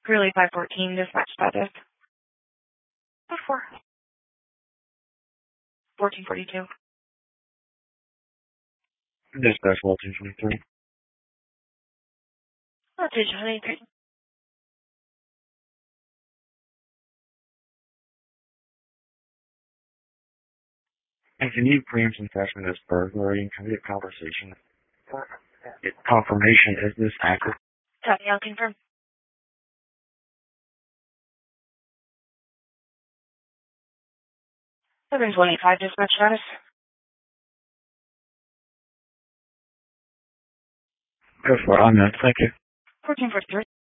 Clearly 514, dispatch status. 4. 1442. Dispatch 1423. 1423. And can you preempt and fashion this burglary and can we get conversation? Confirmation, is this accurate? Copy, I'll confirm. 725, dispatch status. Go for it, I'm in. Thank you. 1443.